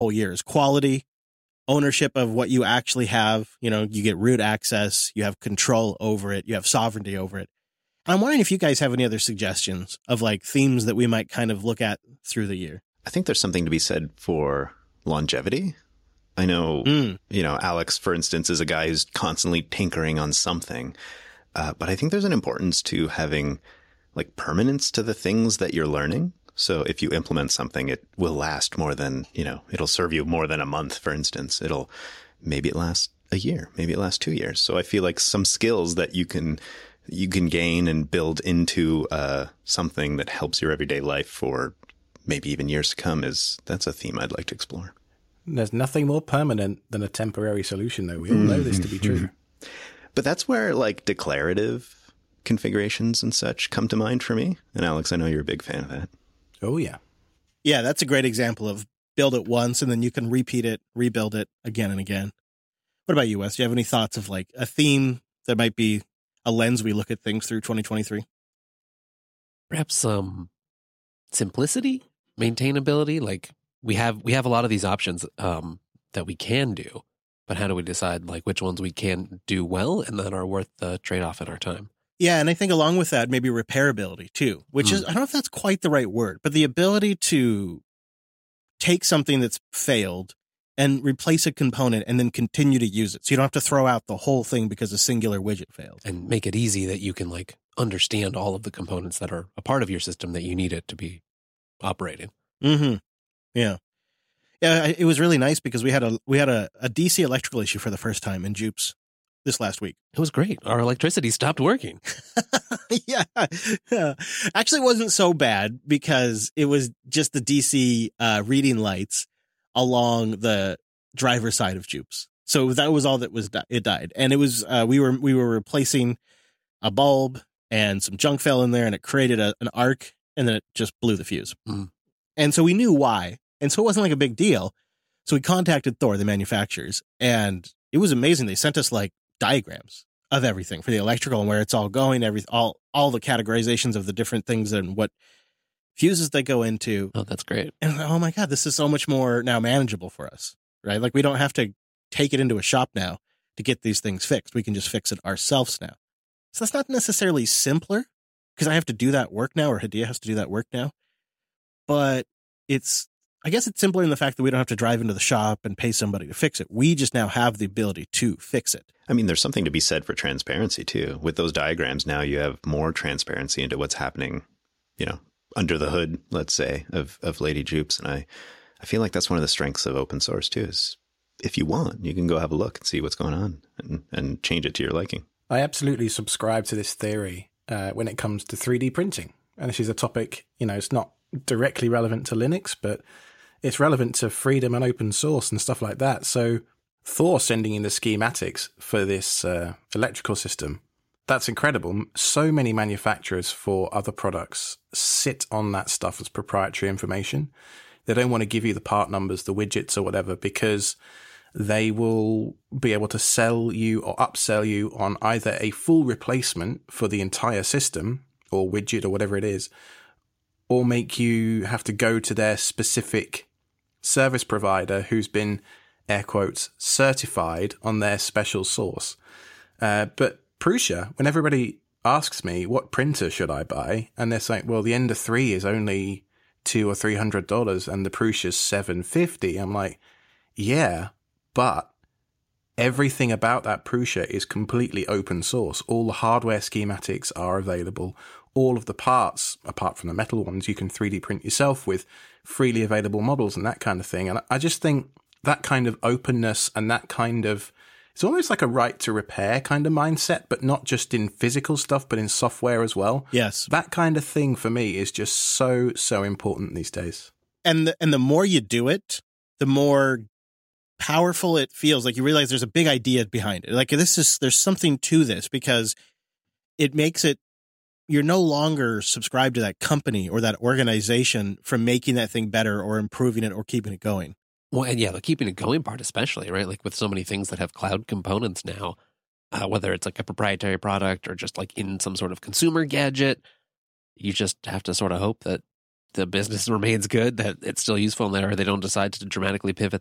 whole year is quality, ownership of what you actually have. You know, you get root access, you have control over it, you have sovereignty over it. And I'm wondering if you guys have any other suggestions of like themes that we might kind of look at through the year. I think there's something to be said for longevity. I know, you know, Alex, for instance, is a guy who's constantly tinkering on something. But I think there's an importance to having like permanence to the things that you're learning. So if you implement something, it will last more than, you know, it'll serve you more than a month, for instance. Maybe it lasts a year, maybe it lasts 2 years. So I feel like some skills that you can gain and build into something that helps your everyday life for maybe even years to come that's a theme I'd like to explore. There's nothing more permanent than a temporary solution, though. We all know this to be true. But that's where like declarative configurations and such come to mind for me. And Alex, I know you're a big fan of that. Oh, yeah. Yeah, that's a great example of build it once and then you can repeat it, rebuild it again and again. What about you, Wes? Do you have any thoughts of like a theme that might be a lens we look at things through 2023? Perhaps simplicity, maintainability. Like we have a lot of these options that we can do, but how do we decide like which ones we can do well and that are worth the trade-off in our time? Yeah, and I think along with that, maybe repairability too, which is, I don't know if that's quite the right word, but the ability to take something that's failed and replace a component and then continue to use it. So you don't have to throw out the whole thing because a singular widget failed. And make it easy that you can like understand all of the components that are a part of your system that you need it to be operating. Mm-hmm. Yeah. Yeah, it was really nice because we had a DC electrical issue for the first time in Jupes this last week. It was great. Our electricity stopped working. Yeah. Actually, it wasn't so bad because it was just the DC reading lights along the driver's side of Jupes. So that was all that was it died. And it was we were replacing a bulb and some junk fell in there and it created an arc and then it just blew the fuse. And so we knew why. And so it wasn't like a big deal. So we contacted Thor, the manufacturers, and it was amazing. They sent us like diagrams of everything for the electrical and where it's all going, all the categorizations of the different things and what fuses they go into. Oh, that's great. And oh my God, this is so much more now manageable for us, right? Like we don't have to take it into a shop now to get these things fixed. We can just fix it ourselves now. So that's not necessarily simpler because I have to do that work now or Hadia has to do that work now. But I guess it's simpler in the fact that we don't have to drive into the shop and pay somebody to fix it. We just now have the ability to fix it. I mean, there's something to be said for transparency too. With those diagrams now, you have more transparency into what's happening, you know, under the hood, let's say, of Lady Jupes. And I feel like that's one of the strengths of open source too, is if you want, you can go have a look and see what's going on and change it to your liking. I absolutely subscribe to this theory when it comes to 3D printing. And this is a topic, you know, it's not directly relevant to Linux, but it's relevant to freedom and open source and stuff like that. So Thor sending in the schematics for this electrical system, that's incredible. So many manufacturers for other products sit on that stuff as proprietary information. They don't want to give you the part numbers, the widgets or whatever, because they will be able to sell you or upsell you on either a full replacement for the entire system or widget or whatever it is, or make you have to go to their specific service provider who's been, air quotes, certified on their special source. But Prusa, when everybody asks me, what printer should I buy? And they're saying, well, the Ender 3 is only $200 or $300 and the Prusa's $750. I'm like, yeah, but everything about that Prusa is completely open source. All the hardware schematics are available. All of the parts, apart from the metal ones, you can 3D print yourself with freely available models and that kind of thing. And I just think that kind of openness and that kind of, it's almost like a right to repair kind of mindset, but not just in physical stuff, but in software as well. Yes. That kind of thing for me is just so, so important these days. And the more you do it, the more powerful it feels. Like you realize there's a big idea behind it. Like there's something to this because it makes it, you're no longer subscribed to that company or that organization for making that thing better or improving it or keeping it going. Well, and yeah, the keeping it going part especially, right? Like with so many things that have cloud components now, whether it's like a proprietary product or just like in some sort of consumer gadget, you just have to sort of hope that the business remains good, that it's still useful, or they don't decide to dramatically pivot